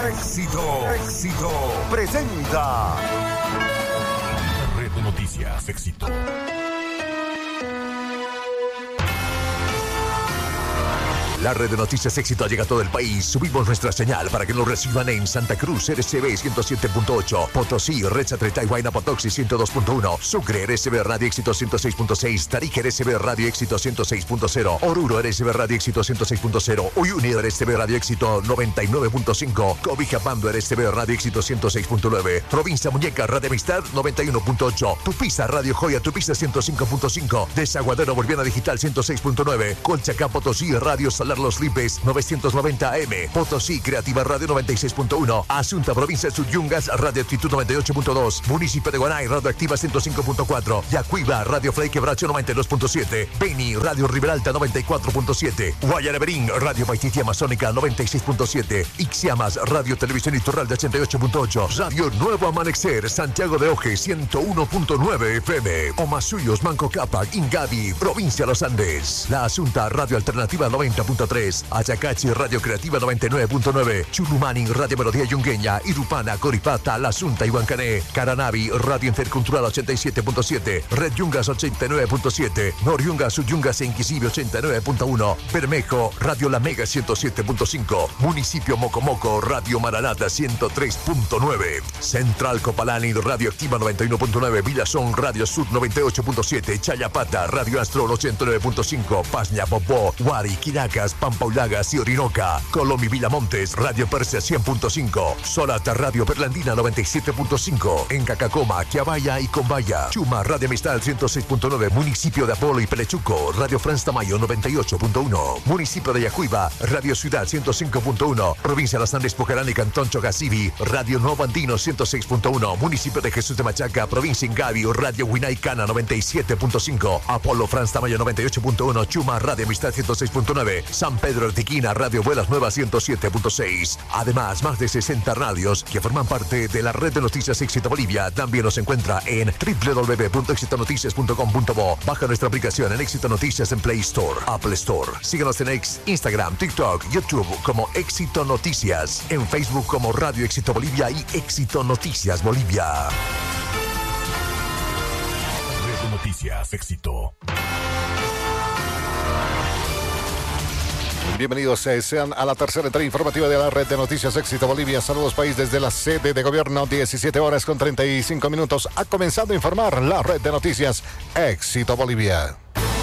Éxito presenta Red de Noticias Éxito. La red de noticias Éxito llega a todo el país. Subimos nuestra señal para que nos reciban en Santa Cruz, RCB 107.8, Potosí, Red Satellite Huayna Potoxi 102.1, Sucre, RCB Radio Éxito 106.6, Tarija, RCB Radio Éxito 106.0, Oruro, RCB Radio Éxito 106.0, Uyuni, RCB Radio Éxito 99.5, Cobijapando, RCB Radio Éxito 106.9, Provincia Muñeca, Radio Amistad 91.8, Tupiza, Radio Joya, Tupiza 105.5, Desaguadero Boliviana Digital 106.9, Colchacá, Potosí, Radio Salar Los Lipes 990 AM, Potosí Creativa Radio 96.1, Asunta Provincia de Suyungas Radio Actitud 98.2, Municipio de Guanay Radio Activa 105.4, Yacuiba Radio Frei Quebracho 92.7, Beni Radio Riberalta 94.7, Guayanaberín Radio Paititia Amazónica 96.7, Ixiamas Radio Televisión Iturralde 88.8, Radio Nuevo Amanecer Santiago de Oje 101.9 FM, Omasuyos Manco Cápac Ingavi Provincia de los Andes, La Asunta Radio Alternativa 90.3, Ayacachi Radio Creativa 99.9, Chulumanin Radio Melodía Yungueña, Irupana, Coripata, La Asunta y Huancané, Caranavi Radio Intercultural 87.7, Red Yungas 89.7, Noriungas Suyungas e Inquisive 89.1, Bermejo Radio La Mega 107.5, Municipio Mocomoco Radio Maranata 103.9, Central Copalani Radio Activa 91.9, Villazón Radio Sur 98.7, Chayapata Radio Astro 89.5, Pasña Popó, Huari, Quiracas, Pampaulagas y Orinoca, Colomi Villamontes, Radio Persia 100.5, Solata Radio Perlandina 97.5, en Cacacoma, Quiabaya y Combaya, Chuma Radio Amistad 106.9, Municipio de Apolo y Pelechuco, Radio Franz Tamayo 98.1, Municipio de Yacuiba, Radio Ciudad 105.1, Provincia de los Andes Pucarán y Cantón Chogasibi, Radio Nuevo Andino 106.1, Municipio de Jesús de Machaca, Provincia Ingavi, Radio Huinaicana 97.5, Apolo Franz Tamayo 98.1, Chuma Radio Amistad 106.9, San Pedro de Tiquina, Radio Buenas Nuevas 107.6. Además, más de 60 radios que forman parte de la red de noticias Éxito Bolivia. También nos encuentra en www.exitonoticias.com.bo. Baja nuestra aplicación en Éxito Noticias en Play Store, Apple Store. Síguenos en X, Instagram, TikTok, YouTube como Éxito Noticias. En Facebook como Radio Éxito Bolivia y Éxito Noticias Bolivia. Red de noticias Éxito. Bienvenidos sean a la tercera entrega informativa de la red de noticias Éxito Bolivia. Saludos país desde la sede de gobierno, 17 horas con 35 minutos. Ha comenzado a informar la red de noticias Éxito Bolivia.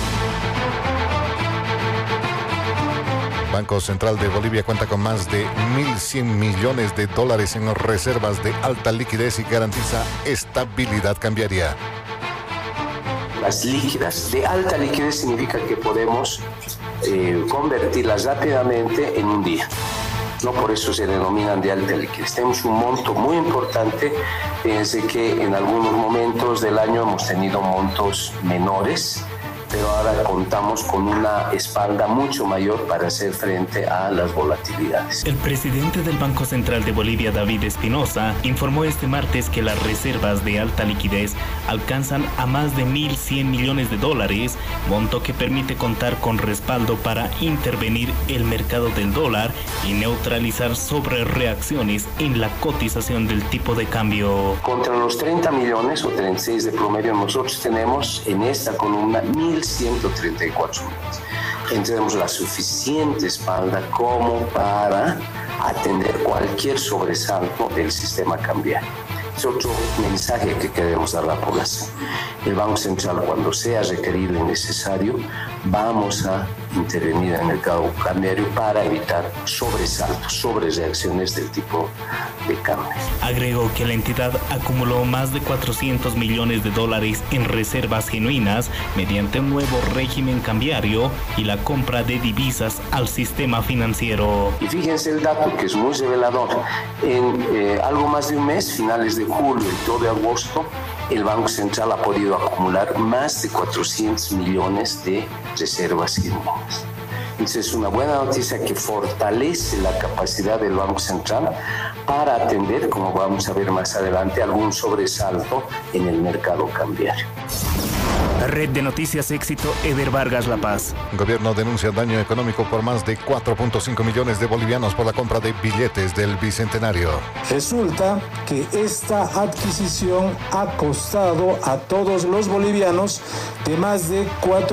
Banco Central de Bolivia cuenta con más de 1.100 millones de dólares en reservas de alta liquidez y garantiza estabilidad cambiaria. Las líquidas de alta liquidez significa que podemos convertirlas rápidamente en un día. No por eso se denominan de alta liquidez. Tenemos un monto muy importante. Fíjense que en algunos momentos del año hemos tenido montos menores, pero ahora contamos con una espalda mucho mayor para hacer frente a las volatilidades. El presidente del Banco Central de Bolivia, David Espinosa, informó este martes que las reservas de alta liquidez alcanzan a más de 1.100 millones de dólares, monto que permite contar con respaldo para intervenir el mercado del dólar y neutralizar sobrereacciones en la cotización del tipo de cambio. Contra los 30 millones o 36 de promedio, nosotros tenemos en esta columna 1.134 millones. Tenemos la suficiente espalda como para atender cualquier sobresalto del sistema cambiario. Es otro mensaje que queremos dar a la población. El Banco Central, cuando sea requerido y necesario, vamos a intervenir en el mercado cambiario para evitar sobresaltos, sobrereacciones del tipo de cambio. Agregó que la entidad acumuló más de 400 millones de dólares en reservas genuinas mediante un nuevo régimen cambiario y la compra de divisas al sistema financiero. Y fíjense el dato que es muy revelador. En algo más de un mes, finales de julio y todo de agosto, el Banco Central ha podido acumular más de 400 millones de reservas genuinas. Entonces es una buena noticia que fortalece la capacidad del Banco Central para atender, como vamos a ver más adelante, algún sobresalto en el mercado cambiario. Red de Noticias Éxito, Eber Vargas, La Paz. El gobierno denuncia daño económico por más de 4.5 millones de bolivianos por la compra de billetes del Bicentenario. Resulta que esta adquisición ha costado a todos los bolivianos de más de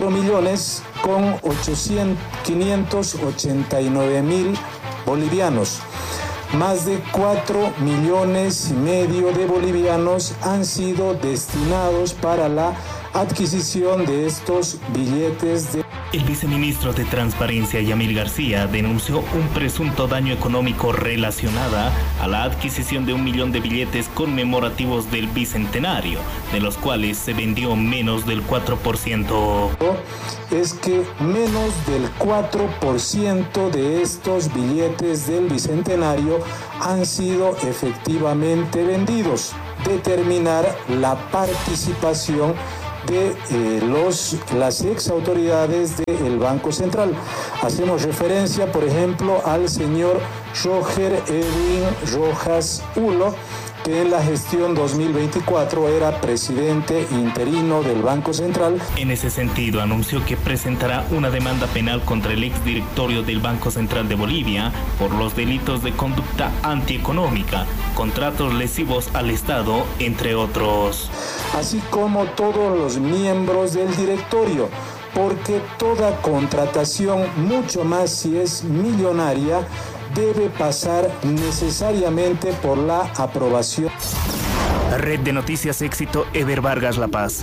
4.589.000 bolivianos. Más de 4,5 millones de bolivianos han sido destinados para la adquisición de estos billetes de... El viceministro de Transparencia, Yamil García, denunció un presunto daño económico relacionado a la adquisición de 1 millón de billetes conmemorativos del Bicentenario, de los cuales se vendió menos del 4%. Es que menos del 4% de estos billetes del Bicentenario han sido efectivamente vendidos. Determinar la participación de las ex autoridades del Banco Central. Hacemos referencia, por ejemplo, al señor Roger Edwin Rojas Ulo, que en la gestión 2024 era presidente interino del Banco Central. En ese sentido, anunció que presentará una demanda penal contra el exdirectorio del Banco Central de Bolivia por los delitos de conducta antieconómica, contratos lesivos al Estado, entre otros. Así como todos los miembros del directorio, porque toda contratación, mucho más si es millonaria, debe pasar necesariamente por la aprobación. Red de Noticias Éxito, Eber Vargas, La Paz.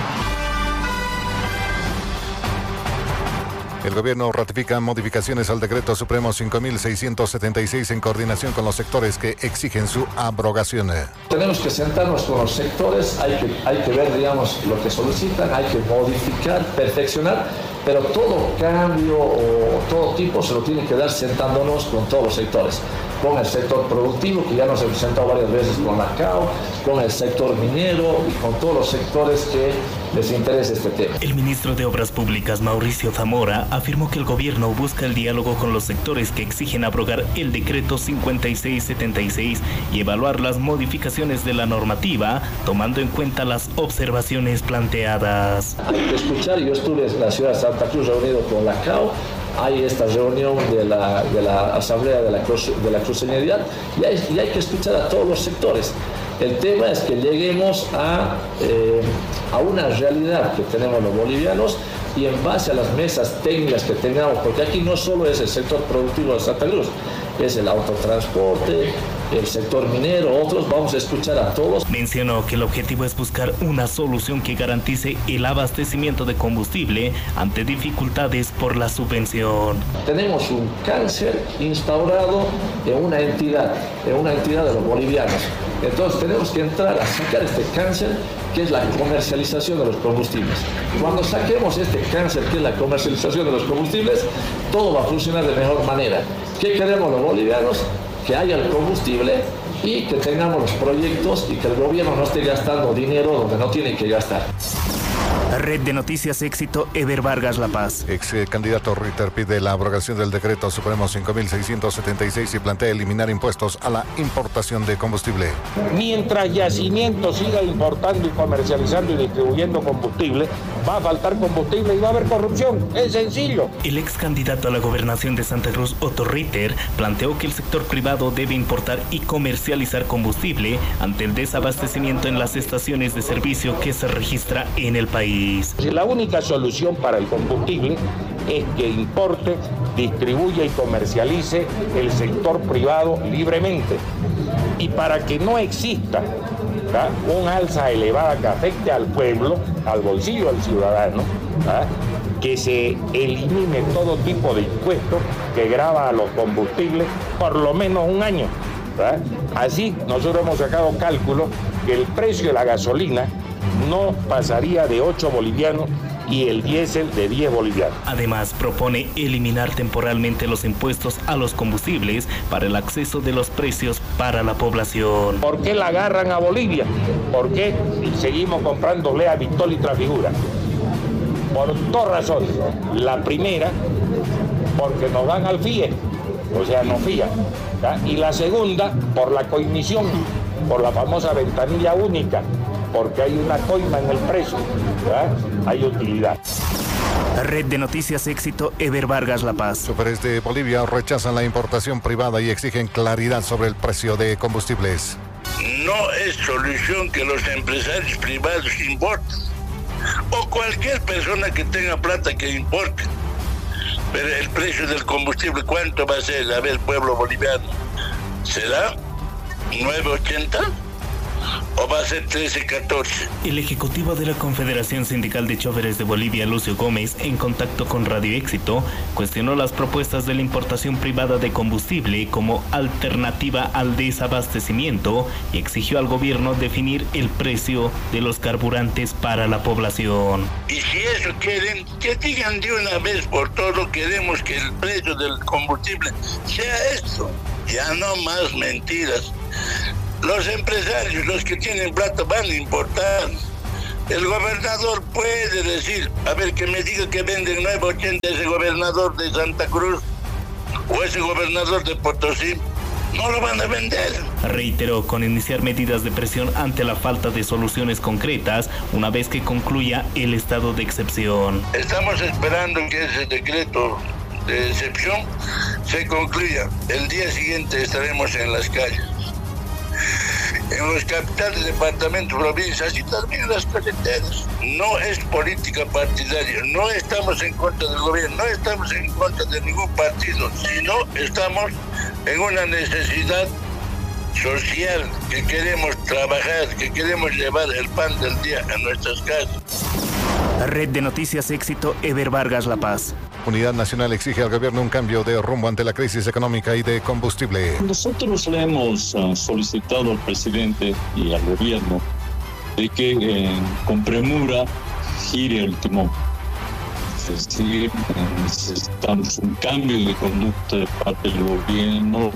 El gobierno ratifica modificaciones al decreto supremo 5.676 en coordinación con los sectores que exigen su abrogación. Tenemos que sentarnos con los sectores, hay que ver, digamos, lo que solicitan, hay que modificar, perfeccionar, pero todo cambio o todo tipo se lo tiene que dar sentándonos con todos los sectores. Con el sector productivo, que ya nos hemos sentado varias veces con la CAO, con el sector minero y con todos los sectores que les interesa este tema. El ministro de Obras Públicas, Mauricio Zamora, afirmó que el gobierno busca el diálogo con los sectores que exigen abrogar el decreto 5676 y evaluar las modificaciones de la normativa, tomando en cuenta las observaciones planteadas. Hay que escuchar, yo estuve en la ciudad de Santa Cruz reunido con la CAO, hay esta reunión de la Asamblea de la Cruceñería y hay que escuchar a todos los sectores. El tema es que lleguemos a una realidad que tenemos los bolivianos y en base a las mesas técnicas que tengamos, porque aquí no solo es el sector productivo de Santa Cruz, es el autotransporte, el sector minero, otros, vamos a escuchar a todos. Mencionó que el objetivo es buscar una solución que garantice el abastecimiento de combustible ante dificultades por la subvención. Tenemos un cáncer instaurado en una entidad de los bolivianos. Entonces tenemos que entrar a sacar este cáncer, que es la comercialización de los combustibles. Cuando saquemos este cáncer, que es la comercialización de los combustibles, todo va a funcionar de mejor manera. ¿Qué queremos los bolivianos? Que haya el combustible y que tengamos los proyectos y que el gobierno no esté gastando dinero donde no tiene que gastar. Red de Noticias Éxito, Eber Vargas, La Paz. Ex candidato Ritter pide la abrogación del decreto supremo 5676 y plantea eliminar impuestos a la importación de combustible. Mientras Yacimiento siga importando y comercializando y distribuyendo combustible, va a faltar combustible y va a haber corrupción. Es sencillo. El ex candidato a la gobernación de Santa Cruz, Otto Ritter, planteó que el sector privado debe importar y comercializar combustible ante el desabastecimiento en las estaciones de servicio que se registra en el país. La única solución para el combustible es que importe, distribuya y comercialice el sector privado libremente. Y para que no exista un alza elevada que afecte al pueblo, al bolsillo del ciudadano, que se elimine todo tipo de impuestos que grava a los combustibles por lo menos un año. Así nosotros hemos sacado cálculos que el precio de la gasolina no pasaría de 8 bolivianos y el diésel de 10 bolivianos. Además, propone eliminar temporalmente los impuestos a los combustibles para el acceso de los precios para la población. ¿Por qué la agarran a Bolivia? ¿Por qué seguimos comprando Lea, Vitol y Trafigura? Por dos razones. La primera, porque nos van al FIE, o sea, nos fían. Y la segunda, por la coimisión, por la famosa ventanilla única, porque hay una coima en el precio, hay utilidad. Red de Noticias Éxito, Eber Vargas, La Paz. Súperes de Bolivia rechazan la importación privada y exigen claridad sobre el precio de combustibles. No es solución que los empresarios privados importen, o cualquier persona que tenga plata que importe. Pero el precio del combustible, ¿cuánto va a ser? A ver, pueblo boliviano, ¿será 9.80? ¿O va a ser 13-14? El ejecutivo de la Confederación Sindical de Choferes de Bolivia, Lucio Gómez, en contacto con Radio Éxito, cuestionó las propuestas de la importación privada de combustible como alternativa al desabastecimiento y exigió al gobierno definir el precio de los carburantes para la población. Y si eso quieren, que digan de una vez por todo, queremos que el precio del combustible sea esto, ya no más mentiras. Los empresarios, los que tienen plata, van a importar. El gobernador puede decir, a ver, que me diga que venden 9.80 ese gobernador de Santa Cruz o ese gobernador de Potosí. No lo van a vender. Reiteró con iniciar medidas de presión ante la falta de soluciones concretas una vez que concluya el estado de excepción. Estamos esperando que ese decreto de excepción se concluya. El día siguiente estaremos en las calles. En los capitales, departamentos, provincias y también las carreteras. No es política partidaria, no estamos en contra del gobierno, no estamos en contra de ningún partido, sino estamos en una necesidad social, que queremos trabajar, que queremos llevar el pan del día a nuestras casas. Red de Noticias Éxito, Eber Vargas, La Paz. Unidad Nacional exige al gobierno un cambio de rumbo ante la crisis económica y de combustible. Nosotros le hemos solicitado al presidente y al gobierno de que con premura gire el timón. Es decir, necesitamos un cambio de conducta de parte del gobierno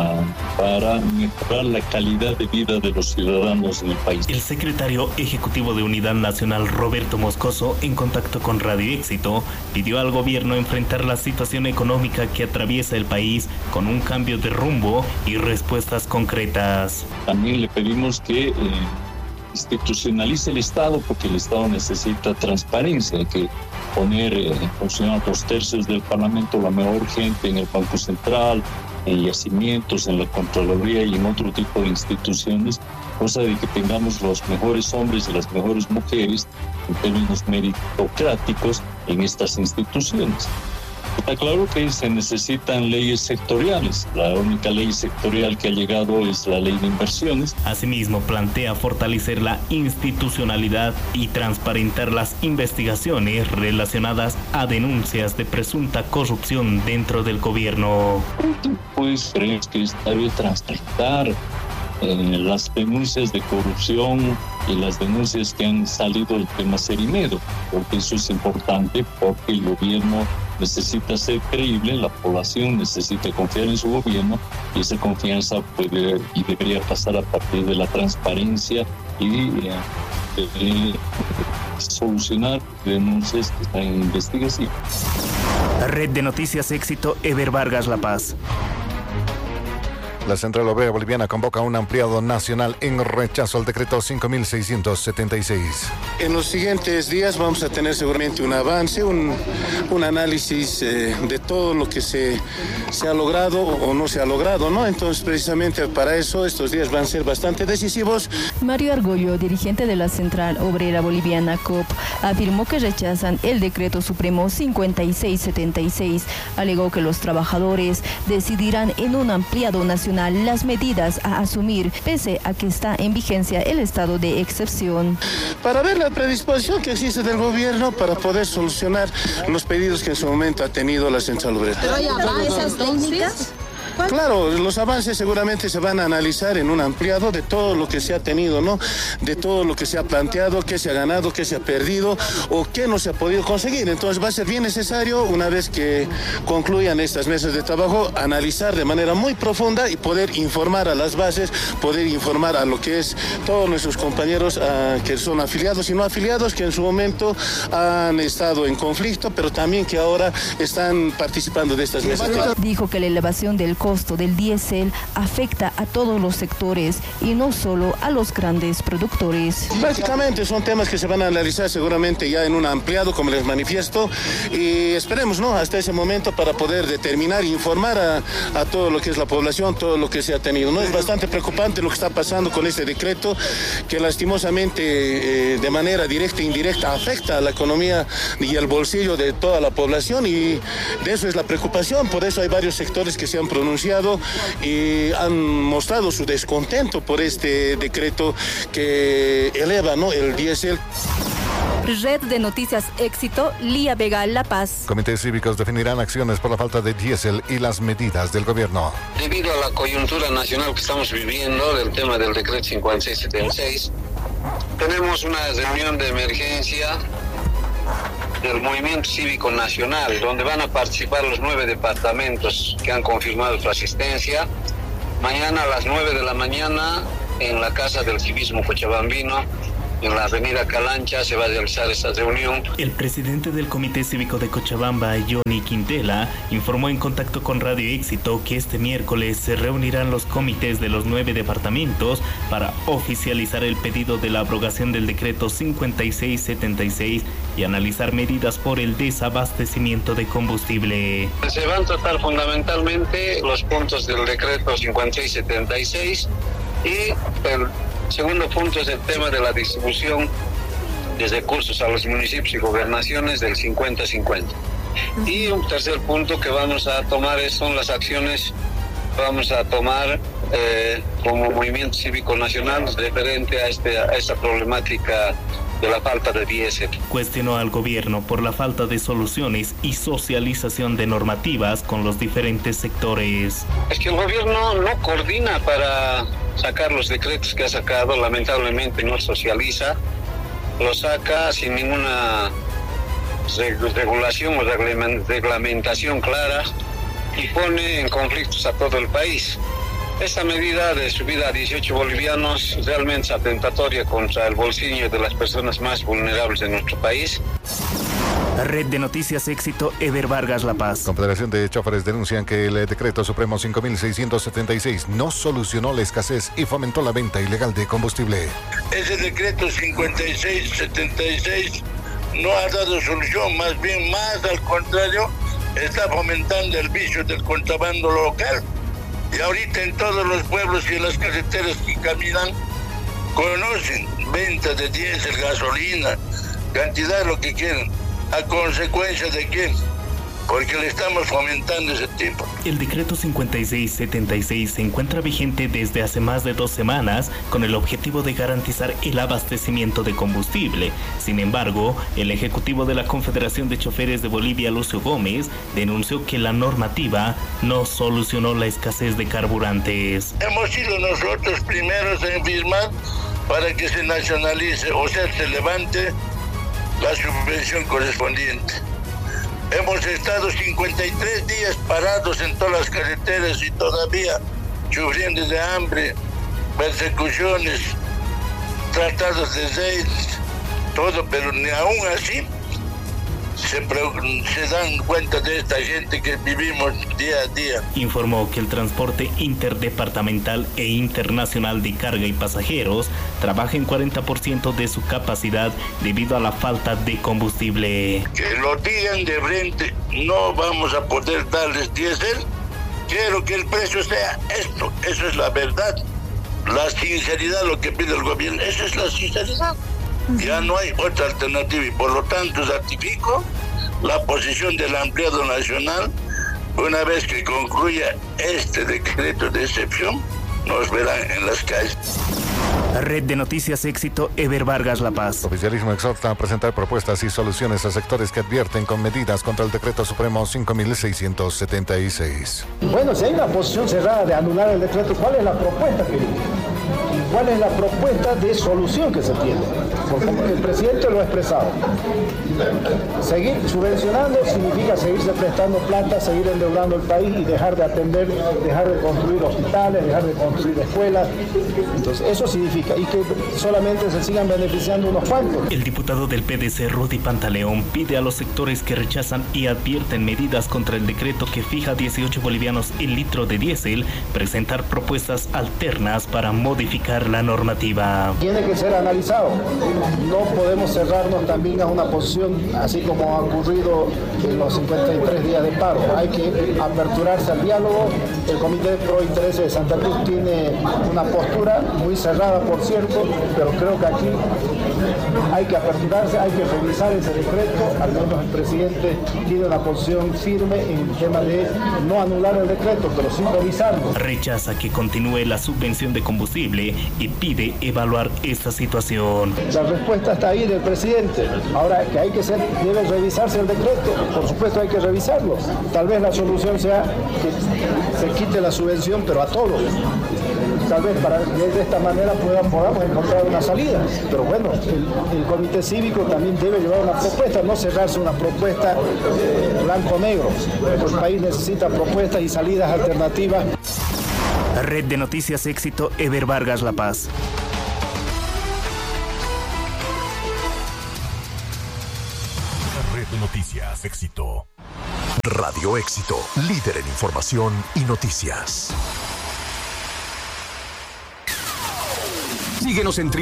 para mejorar la calidad de vida de los ciudadanos en el país. El secretario ejecutivo de Unidad Nacional, Roberto Moscoso, en contacto con Radio Éxito, pidió al gobierno enfrentar la situación económica que atraviesa el país con un cambio de rumbo y respuestas concretas. También le pedimos que institucionalice el Estado, porque el Estado necesita transparencia, que poner en función a 2/3 del Parlamento, la mejor gente en el Banco Central, en yacimientos, en la Contraloría y en otro tipo de instituciones, cosa de que tengamos los mejores hombres y las mejores mujeres en términos meritocráticos en estas instituciones. Está claro que se necesitan leyes sectoriales. La única ley sectorial que ha llegado es la ley de inversiones. Asimismo, plantea fortalecer la institucionalidad y transparentar las investigaciones relacionadas a denuncias de presunta corrupción dentro del gobierno. Pues creemos que debe transparentar las denuncias de corrupción y las denuncias que han salido del tema Serimedo, porque eso es importante, porque el gobierno necesita ser creíble, la población necesita confiar en su gobierno, y esa confianza puede y debería pasar a partir de la transparencia y solucionar denuncias que están en investigación. Red de Noticias Éxito, Eber Vargas, La Paz. La Central Obrera Boliviana convoca un ampliado nacional en rechazo al decreto 5.676. En los siguientes días vamos a tener seguramente un avance, un análisis de todo lo que se ha logrado o no se ha logrado, ¿no? Entonces, precisamente para eso, estos días van a ser bastante decisivos. Mario Argollo, dirigente de la Central Obrera Boliviana COP, afirmó que rechazan el decreto supremo 5676. Alegó que los trabajadores decidirán en un ampliado nacional las medidas a asumir, pese a que está en vigencia el estado de excepción. Para ver la predisposición que existe del gobierno para poder solucionar los pedidos que en su momento ha tenido la Central Obrera. ¿Pero hay avances técnicas? Claro, los avances seguramente se van a analizar en un ampliado de todo lo que se ha tenido, ¿no? De todo lo que se ha planteado, qué se ha ganado, qué se ha perdido o qué no se ha podido conseguir. Entonces va a ser bien necesario, una vez que concluyan estas mesas de trabajo, analizar de manera muy profunda y poder informar a las bases, poder informar a lo que es todos nuestros compañeros que son afiliados y no afiliados, que en su momento han estado en conflicto, pero también que ahora están participando de estas mesas. Dijo que la elevación del costo costo del diésel afecta a todos los sectores y no solo a los grandes productores. Prácticamente son temas que se van a analizar seguramente ya en un ampliado, como les manifiesto, y esperemos, ¿no?, hasta ese momento para poder determinar e informar a todo lo que es la población, todo lo que se ha tenido, ¿no? Es bastante preocupante lo que está pasando con este decreto, que lastimosamente de manera directa e indirecta afecta a la economía y al bolsillo de toda la población, y de eso es la preocupación. Por eso hay varios sectores que se han pronunciado y han mostrado su descontento por este decreto que eleva, ¿no?, el diésel. Red de Noticias Éxito, Lía Vega, La Paz. Comités cívicos definirán acciones por la falta de diésel y las medidas del gobierno. Debido a la coyuntura nacional que estamos viviendo, del tema del decreto 5676, tenemos una reunión de emergencia del Movimiento Cívico Nacional, donde van a participar los 9 departamentos que han confirmado su asistencia. Mañana a las 9 de la mañana, en la Casa del Civismo Cochabambino, en la avenida Calancha, se va a realizar esta reunión. El presidente del Comité Cívico de Cochabamba, Johnny Quintela, informó en contacto con Radio Éxito que este miércoles se reunirán los comités de los 9 departamentos para oficializar el pedido de la abrogación del decreto 5676 y analizar medidas por el desabastecimiento de combustible. Se van a tratar fundamentalmente los puntos del decreto 5676 y el segundo punto es el tema de la distribución de recursos a los municipios y gobernaciones del 50-50. Y un tercer punto que vamos a tomar son las acciones que vamos a tomar como Movimiento Cívico Nacional referente a esta problemática de la falta de diésel. Cuestionó al gobierno por la falta de soluciones y socialización de normativas con los diferentes sectores. Es que el gobierno no coordina para sacar los decretos que ha sacado, lamentablemente no socializa, lo saca sin ninguna regulación o reglamentación clara y pone en conflictos a todo el país. Esta medida de subida a 18 bolivianos realmente es atentatoria contra el bolsillo de las personas más vulnerables de nuestro país. Red de Noticias Éxito, Ever Vargas, La Paz. Confederación de Choferes denuncian que el decreto supremo 5676 no solucionó la escasez y fomentó la venta ilegal de combustible. Ese decreto 5676 no ha dado solución, más bien más al contrario, está fomentando el vicio del contrabando local. Y ahorita en todos los pueblos y en las carreteras que caminan, conocen venta de diésel, gasolina, cantidad de lo que quieran. ¿A consecuencia de quién? Porque le estamos fomentando ese tipo. El decreto 5676 se encuentra vigente desde hace más de 2 semanas con el objetivo de garantizar el abastecimiento de combustible. Sin embargo, el ejecutivo de la Confederación de Choferes de Bolivia, Lucio Gómez, denunció que la normativa no solucionó la escasez de carburantes. Hemos sido nosotros primeros en firmar para que se nacionalice, o sea, se levante la subvención correspondiente. Hemos estado 53 días parados en todas las carreteras y todavía sufriendo de hambre, persecuciones, tratados de seis, todo, pero ni aún así se dan cuenta de esta gente que vivimos día a día. Informó que el transporte interdepartamental e internacional de carga y pasajeros trabaja en 40% de su capacidad debido a la falta de combustible. Que lo digan de frente, no vamos a poder darles diésel, quiero que el precio sea esto, eso es la verdad. La sinceridad, lo que pide el gobierno, eso es la sinceridad. Ya no hay otra alternativa y por lo tanto ratifico la posición del ampliado nacional. Una vez que concluya este decreto de excepción, nos verán en las calles. Red de Noticias Éxito, Ever Vargas, La Paz. El oficialismo exhorta a presentar propuestas y soluciones a sectores que advierten con medidas contra el decreto supremo 5676. Bueno, si hay una posición cerrada de anular el decreto, ¿cuál es la propuesta que ¿Cuál es la propuesta de solución que se tiene? Porque el presidente lo ha expresado. Seguir subvencionando significa seguirse prestando plata, seguir endeudando el país y dejar de atender, dejar de construir hospitales, dejar de construir escuelas. Entonces, eso significa, y que solamente se sigan beneficiando unos cuantos. El diputado del PDC, Rudy Pantaleón, pide a los sectores que rechazan y advierten medidas contra el decreto que fija 18 bolivianos el litro de diésel, presentar propuestas alternas para modificar la normativa. Tiene que ser analizado. No podemos cerrarnos también a una posición, así como ha ocurrido en los 53 días de paro. Hay que aperturarse al diálogo. El Comité Pro Intereses de Santa Cruz tiene una postura muy cerrada, por cierto, pero creo que aquí hay que aperturarse, hay que revisar ese decreto. Al menos el presidente tiene una posición firme en el tema de no anular el decreto, pero sí revisarlo. Rechaza que continúe la subvención de combustible y pide evaluar esta situación. La respuesta está ahí del presidente. Ahora, que debe revisarse el decreto, por supuesto hay que revisarlo. Tal vez la solución sea que se quite la subvención, pero a todos. Tal vez para que de esta manera podamos encontrar una salida. Pero bueno, el comité cívico también debe llevar una propuesta, no cerrarse una propuesta blanco-negro. El país necesita propuestas y salidas alternativas. Red de Noticias Éxito, Ever Vargas, La Paz. Red de Noticias Éxito. Radio Éxito, líder en información y noticias. Síguenos en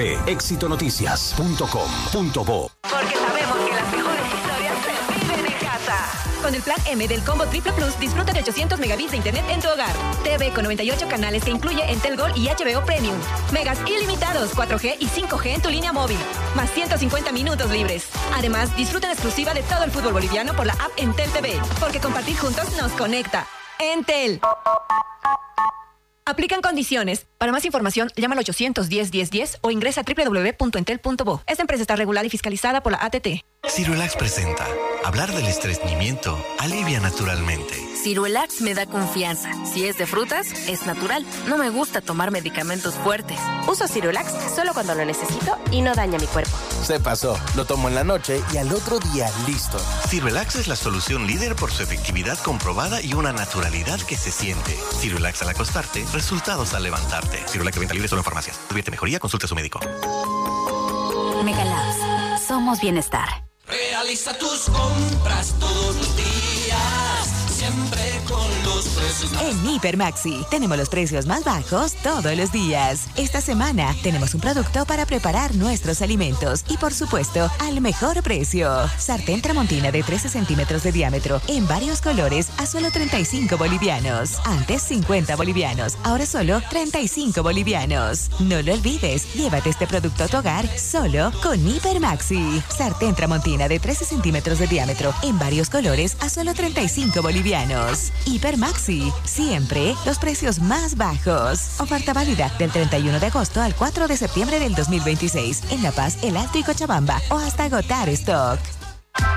www.exitonoticias.com.bo. Porque sabemos que las mejores historias se viven en casa. Con el plan M del Combo Triple Plus, disfruta de 800 megabits de internet en tu hogar. TV con 98 canales que incluye Entel Gold y HBO Premium. Megas ilimitados, 4G y 5G en tu línea móvil. Más 150 minutos libres. Además, disfruta en exclusiva de todo el fútbol boliviano por la app Entel TV. Porque compartir juntos nos conecta. Entel. Aplican condiciones. Para más información, llama al 810-1010 o ingresa a www.entel.bo. Esta empresa está regulada y fiscalizada por la ATT. Ciruelax presenta. Hablar del estreñimiento alivia naturalmente. Ciruelax me da confianza. Si es de frutas, es natural. No me gusta tomar medicamentos fuertes. Uso Ciruelax solo cuando lo necesito y no daña mi cuerpo. Se pasó. Lo tomo en la noche y al otro día listo. Ciruelax es la solución líder por su efectividad comprobada y una naturalidad que se siente. Ciruelax al acostarte, resultados al levantarte. Ciruelax de venta libre solo en farmacias. Advierte mejoría, consulte a su médico. Megalabs. Somos bienestar. Realiza tus compras todos los días, siempre con los precios más. En Hipermaxi tenemos los precios más bajos todos los días. Esta semana tenemos un producto para preparar nuestros alimentos y por supuesto al mejor precio. Sartén Tramontina de 13 centímetros de diámetro en varios colores a solo 35 bolivianos. Antes 50 bolivianos, ahora solo 35 bolivianos. No lo olvides, llévate este producto a tu hogar solo con Hipermaxi. Sartén Tramontina de 13 centímetros de diámetro en varios colores a solo 35 bolivianos. Hipermaxi, siempre los precios más bajos. Oferta válida del 31 de agosto al 4 de septiembre del 2026 en La Paz, El Alto y Cochabamba o hasta agotar stock.